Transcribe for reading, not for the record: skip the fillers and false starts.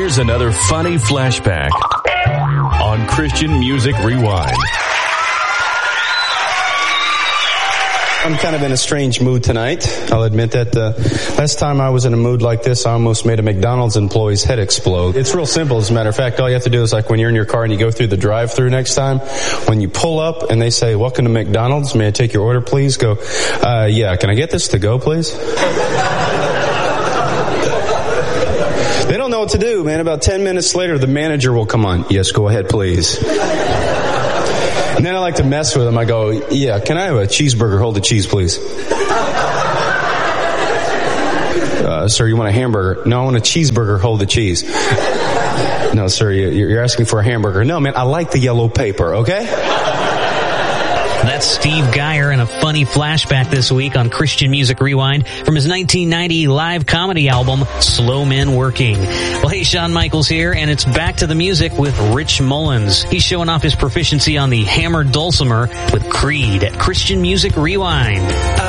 Here's another funny flashback on Christian Music Rewind. I'm kind of in a strange mood tonight. I'll admit that last time I was in a mood like this, I almost made a McDonald's employee's head explode. It's real simple, as a matter of fact. All you have to do is, like when you're in your car and you go through the drive-thru next time, when you pull up and they say, "Welcome to McDonald's, may I take your order, please?" Go, yeah, can I get this to go, please? They don't know what to do, man. About 10 minutes later, the manager will come on. "Yes, go ahead, please." And then I like to mess with them. I go, "Yeah, can I have a cheeseburger? Hold the cheese, please." "Sir, you want a hamburger?" "No, I want a cheeseburger. Hold the cheese." "No, sir, you're asking for a hamburger." "No, man, I like the yellow paper, okay?" That's Steve Geyer in a funny flashback this week on Christian Music Rewind from his 1990 live comedy album, Slow Men Working. Well, hey, Shawn Michaels here, and it's back to the music with Rich Mullins. He's showing off his proficiency on the hammered dulcimer with Creed at Christian Music Rewind.